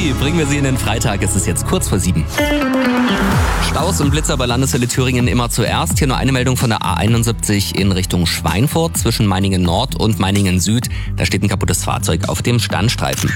Supi, bringen wir Sie in den Freitag. Es ist jetzt kurz vor 7. Staus und Blitzer bei Landeshölle Thüringen immer zuerst. Hier nur eine Meldung von der A71 in Richtung Schweinfurt zwischen Meiningen Nord und Meiningen Süd. Da steht ein kaputtes Fahrzeug auf dem Standstreifen.